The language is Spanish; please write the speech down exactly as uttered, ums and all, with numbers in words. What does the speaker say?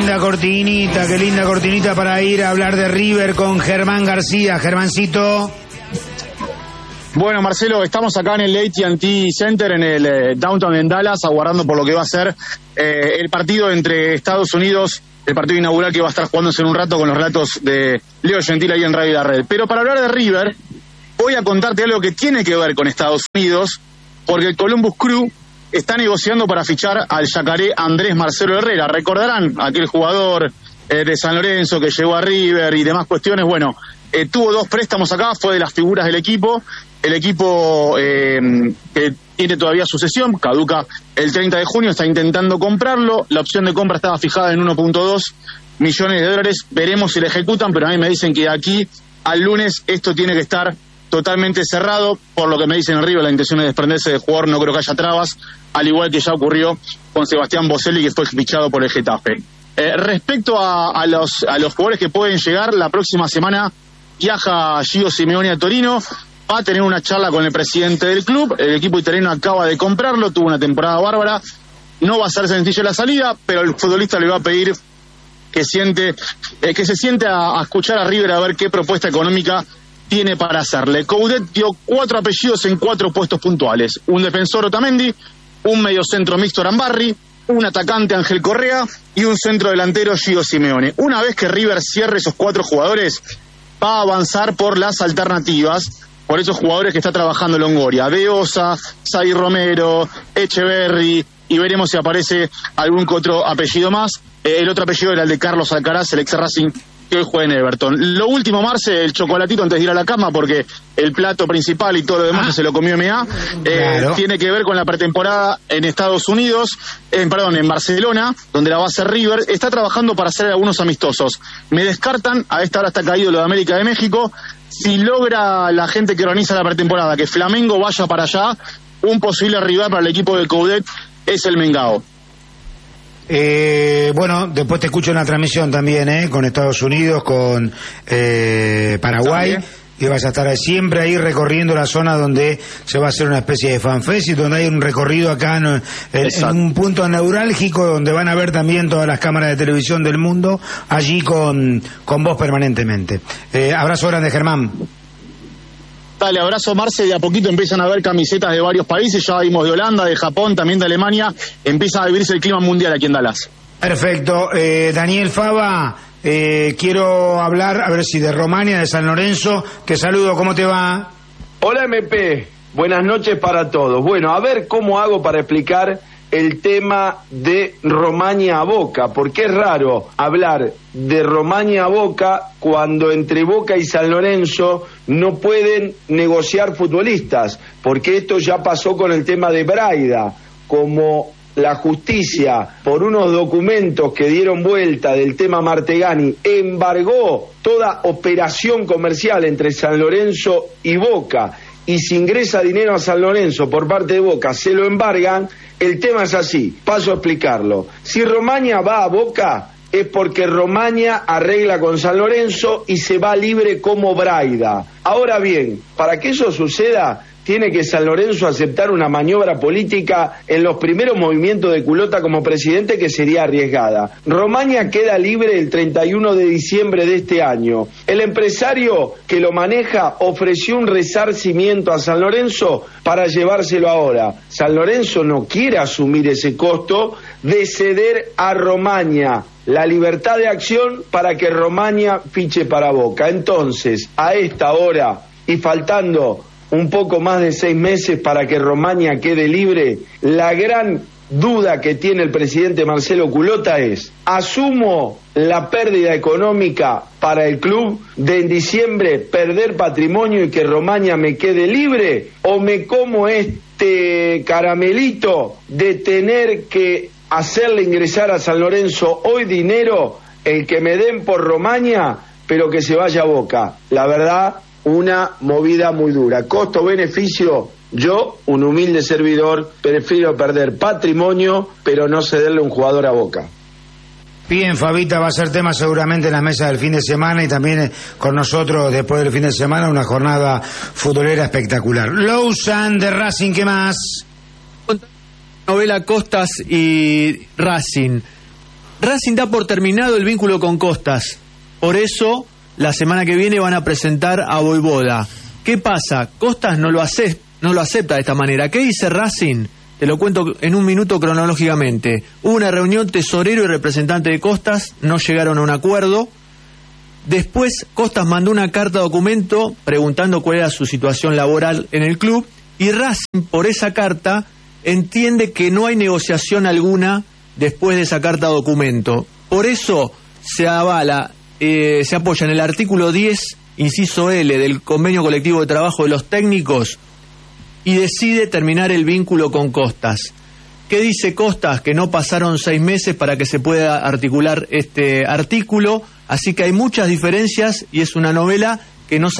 linda cortinita, qué linda cortinita para ir a hablar de River con Germán García. Germancito. Bueno, Marcelo, estamos acá en el A T and T Center, en el eh, Downtown en Dallas, aguardando por lo que va a ser eh, el partido entre Estados Unidos, el partido inaugural que va a estar jugándose en un rato con los relatos de Leo Gentile ahí en Radio La Red. Pero para hablar de River, voy a contarte algo que tiene que ver con Estados Unidos, porque el Columbus Crew está negociando para fichar al yacaré Andrés Marcelo Herrera. Recordarán aquel jugador eh, de San Lorenzo que llegó a River y demás cuestiones. Bueno, eh, tuvo dos préstamos acá, fue de las figuras del equipo. El equipo eh, que tiene todavía sucesión, caduca el treinta de junio, está intentando comprarlo. La opción de compra estaba fijada en uno punto dos millones de dólares. Veremos si la ejecutan, pero a mí me dicen que de aquí al lunes esto tiene que estar totalmente cerrado. Por lo que me dicen arriba, la intención es desprenderse del jugador, no creo que haya trabas, al igual que ya ocurrió con Sebastián Boselli, que fue fichado por el Getafe. Eh, respecto a, a, los, a los jugadores que pueden llegar, la próxima semana viaja Gio Simeone a Torino. Va a tener una charla con el presidente del club. El equipo italiano acaba de comprarlo, tuvo una temporada bárbara. No va a ser sencilla la salida, pero el futbolista le va a pedir que siente, eh, que se siente a, a escuchar a River a ver qué propuesta económica tiene para hacerle. Coudet dio cuatro apellidos en cuatro puestos puntuales: un defensor Otamendi, un mediocentro mixto Arambarri, un atacante Ángel Correa y un centro delantero Gio Simeone. Una vez que River cierre esos cuatro jugadores, va a avanzar por las alternativas, por esos jugadores que está trabajando Longoria: Beosa, Sai Romero, Echeverri, y veremos si aparece algún otro apellido más. Eh, el otro apellido era el de Carlos Alcaraz, el ex Racing, que hoy juega en Everton. Lo último, Marce, el chocolatito antes de ir a la cama, porque el plato principal y todo lo demás ah. que se lo comió M A, eh, claro. tiene que ver con la pretemporada en Estados Unidos, eh, perdón, en Barcelona, donde la va a hacer River. Está trabajando para hacer algunos amistosos. Me descartan, a esta hora está caído lo de América de México. Si logra la gente que organiza la pretemporada que Flamengo vaya para allá, un posible rival para el equipo de Coudet es el Mengao. Eh, bueno, después te escucho en la transmisión también, ¿eh? Con Estados Unidos, con eh, Paraguay. ¿También? Y vas a estar siempre ahí recorriendo la zona donde se va a hacer una especie de fanfest y donde hay un recorrido acá en, en, en un punto neurálgico donde van a ver también todas las cámaras de televisión del mundo allí con, con vos permanentemente. Eh, abrazo grande, Germán. Dale, abrazo, Marce. De a poquito empiezan a ver camisetas de varios países. Ya vimos de Holanda, de Japón, también de Alemania. Empieza a vivirse el clima mundial aquí en Dallas. Perfecto. Eh, Daniel Fava, eh, quiero hablar, a ver si de Romania, de San Lorenzo. Te saludo, ¿cómo te va? Hola, M P. Buenas noches para todos. Bueno, a ver cómo hago para explicar el tema de Romaña a Boca, porque es raro hablar de Romaña a Boca cuando entre Boca y San Lorenzo no pueden negociar futbolistas, porque esto ya pasó con el tema de Braida. Como la justicia, por unos documentos que dieron vuelta del tema Martegani, embargó toda operación comercial entre San Lorenzo y Boca, y si ingresa dinero a San Lorenzo por parte de Boca, se lo embargan. El tema es así, paso a explicarlo. Si Romaña va a Boca, es porque Romaña arregla con San Lorenzo y se va libre como Braida. Ahora bien, para que eso suceda, tiene que San Lorenzo aceptar una maniobra política en los primeros movimientos de Culota como presidente, que sería arriesgada. Romaña queda libre el treinta y uno de diciembre de este año. El empresario que lo maneja ofreció un resarcimiento a San Lorenzo para llevárselo ahora. San Lorenzo no quiere asumir ese costo de ceder a Romaña la libertad de acción para que Romaña fiche para Boca. Entonces, a esta hora y faltando un poco más de seis meses para que Romaña quede libre, la gran duda que tiene el presidente Marcelo Culota es: ¿asumo la pérdida económica para el club de en diciembre perder patrimonio y que Romaña me quede libre? ¿O me como este caramelito de tener que hacerle ingresar a San Lorenzo hoy dinero, el que me den por Romaña, pero que se vaya a Boca? La verdad, una movida muy dura. Costo-beneficio, yo, un humilde servidor, prefiero perder patrimonio, pero no cederle un jugador a Boca. Bien, Fabita, va a ser tema seguramente en las mesas del fin de semana y también con nosotros después del fin de semana, una jornada futbolera espectacular. Lawson de Racing, ¿qué más? Novela Costas y Racing. Racing da por terminado el vínculo con Costas. Por eso, la semana que viene van a presentar a Voivoda. ¿Qué pasa? Costas no lo, ace- no lo acepta de esta manera. ¿Qué dice Racing? Te lo cuento en un minuto cronológicamente. Hubo una reunión, tesorero y representante de Costas, no llegaron a un acuerdo. Después, Costas mandó una carta documento preguntando cuál era su situación laboral en el club, y Racing, por esa carta, entiende que no hay negociación alguna después de esa carta documento. Por eso se avala, eh, se apoya en el artículo diez, inciso L, del Convenio Colectivo de Trabajo de los Técnicos, y decide terminar el vínculo con Costas. ¿Qué dice Costas? Que no pasaron seis meses para que se pueda articular este artículo, así que hay muchas diferencias y es una novela que no se